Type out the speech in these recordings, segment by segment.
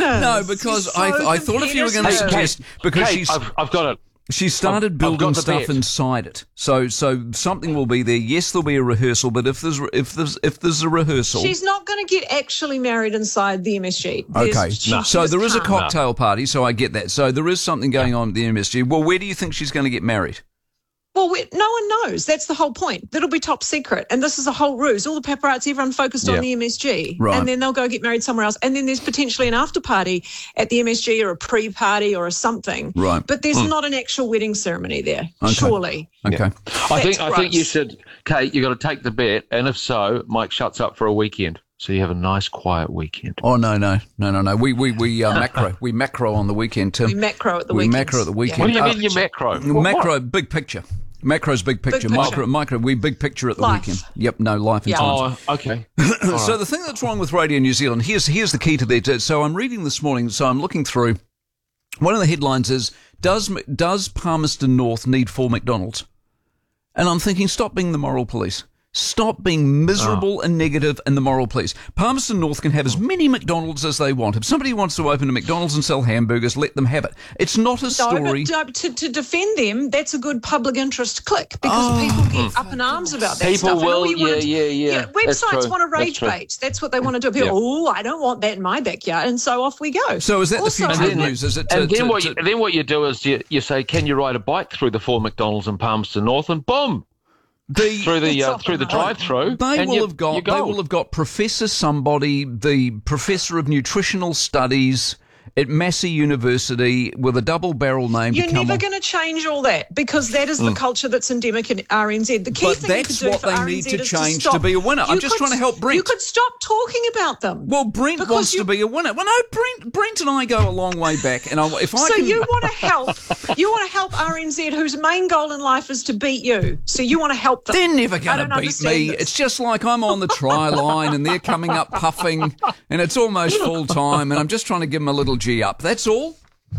No, because I thought if you were going to suggest, because Kate, I've got it. she started building stuff inside it, so something will be there. Yes, there'll be a rehearsal, but if there's a rehearsal, she's not going to get actually married inside the MSG. Okay, so there is a cocktail party, so I get that. So there is something going on at the MSG. Well, where do you think she's going to get married? Well, no one knows. That's the whole point. That'll be top secret. And this is a whole ruse. All the paparazzi, everyone focused on the MSG. Right. And then they'll go get married somewhere else. And then there's potentially an after party at the MSG or a pre-party or a something. Right. But there's not an actual wedding ceremony there, surely. Okay. Yeah. I think you should, Kate, you got to take the bet. And if so, Mike shuts up for a weekend. So you have a nice, quiet weekend. Oh, no. We macro. We macro on the weekend, Tim. We macro at the weekend. We macro at the weekend. What do you mean you macro? Macro, big picture. Macro's big picture. Micro, we big picture at the weekend. Yep, no, life and times. Oh, okay. So the thing that's wrong with Radio New Zealand, here's the key to that. So I'm reading this morning, so I'm looking through. One of the headlines is, does Palmerston North need 4 McDonald's? And I'm thinking, stop being the moral police. Stop being miserable and negative and the moral police. Palmerston North can have as many McDonald's as they want. If somebody wants to open a McDonald's and sell hamburgers, let them have it. It's not a story. No, but to defend them, that's a good public interest click because people get up in arms about that People stuff. will, yeah. Websites want to That's rage true. bait. That's what they want to do. People, I don't want that in my backyard, and so off we go. So is that Also, the future of news? Is it? And then what you do is you say, can you ride a bike through the 4 McDonald's in Palmerston North, and boom, through the drive-through. They will have got Professor somebody, the Professor of Nutritional Studies at Massey University with a double-barrel name. You're never going to change all that because that is the culture that's endemic in RNZ. The key But thing that's you could do what for they RNZ need to is change stop. to be a winner. I'm just trying to help Brent. You could stop talking about them. Well, Brent wants to be a winner. Well, no, Brent and I go a long way back, and you want to help RNZ, whose main goal in life is to beat you. So you want to help them. They're never going to beat me. This. It's just like I'm on the try line, and they're coming up puffing, and it's almost full time, and I'm just trying to give them a little G up. That's all.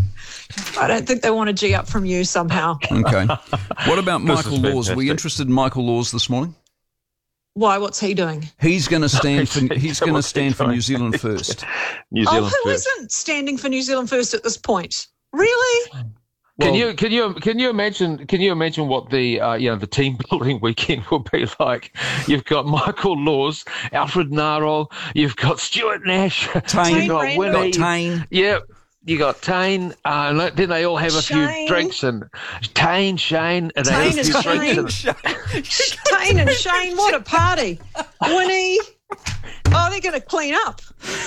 I don't think they want a G up from you somehow. Okay. What about Michael Laws? Were you interested in Michael Laws this morning? Why? What's he doing? He's going to stand for New Zealand First. New Zealand who First. isn't standing for New Zealand First at this point? Really? Can you imagine what the the team building weekend will be like? You've got Michael Laws, Alfred Naro, you've got Stuart Nash, Tane, you've got Winnie, Tane. Yeah. You got Tane, then they all have a few drinks, and Shane, and they have a few drinks. Tane and Shane, what a party. Winnie, they're going to clean up.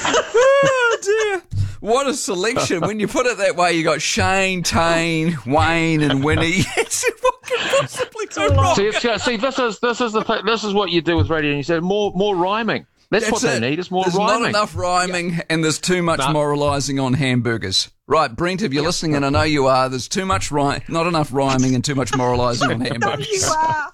Oh, dear. What a selection. When you put it that way, you got Shane, Tane, Wayne, and Winnie. What could possibly go wrong? See, this is the thing. This is what you do with radio. You said more rhyming. That's what they need. It's more there's rhyming. Not enough rhyming, and there's too much moralising on hamburgers. Right, Brent, if you're listening, and I know you are, there's too much not enough rhyming and too much moralising on hamburgers. You are.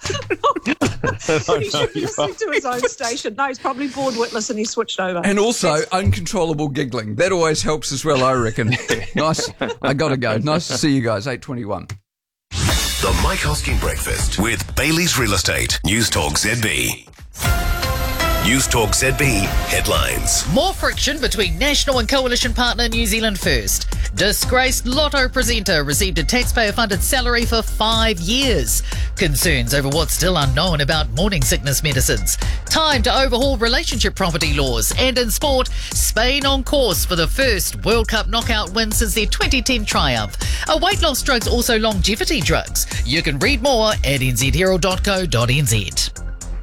He should be listening to his own station. No, he's probably bored witless and he switched over. And also uncontrollable giggling. That always helps as well, I reckon. Nice. I got to go. Nice to see you guys. 8:21. The Mike Hosking Breakfast with Bailey's Real Estate. News Talk ZB. News Talk ZB headlines. More friction between national and coalition partner New Zealand First. Disgraced Lotto presenter received a taxpayer-funded salary for 5 years. Concerns over what's still unknown about morning sickness medicines. Time to overhaul relationship property laws. And in sport, Spain on course for the first World Cup knockout win since their 2010 triumph. Are weight loss drugs also longevity drugs? You can read more at nzherald.co.nz.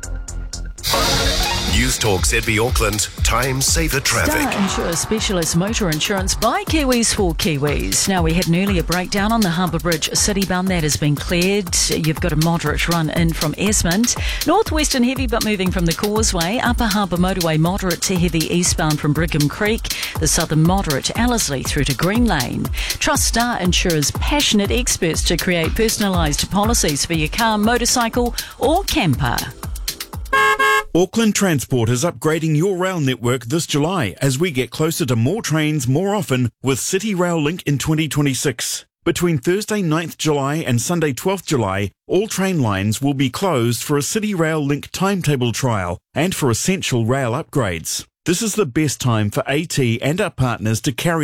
News Talk ZB Auckland. Time saver traffic. Star Insure Specialist Motor Insurance by Kiwis for Kiwis. Now, we had an earlier breakdown on the Harbour Bridge Citybound. That has been cleared. You've got a moderate run in from Esmond. Northwestern heavy but moving from the Causeway. Upper Harbour Motorway moderate to heavy eastbound from Brigham Creek. The southern moderate Ellerslie through to Green Lane. Trust Star Insurer's passionate experts to create personalised policies for your car, motorcycle or camper. Auckland Transport is upgrading your rail network this July as we get closer to more trains more often with City Rail Link in 2026. Between Thursday 9th July and Sunday 12th July, all train lines will be closed for a City Rail Link timetable trial and for essential rail upgrades. This is the best time for AT and our partners to carry